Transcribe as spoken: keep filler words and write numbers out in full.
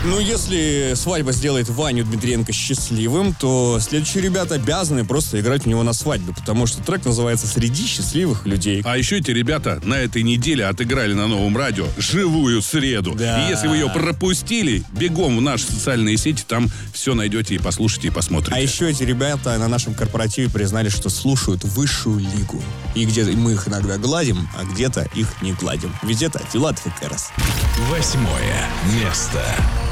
Ну, если свадьба сделает Ваню Дмитриенко счастливым, то следующие ребята обязаны просто играть у него на свадьбе, потому что трек называется «Среди счастливых людей». А еще эти ребята на этой неделе отыграли на Новом радио «Живую среду». Да. И если вы ее пропустили, бегом в наши социальные сети, там все найдете и послушайте, и посмотрите. А еще эти ребята на нашем корпоративе признали, что слушают высшую лигу. И где-то мы их иногда гладим, а где-то их не гладим. Ведь это Филатов и Кэрос. Восьмое место.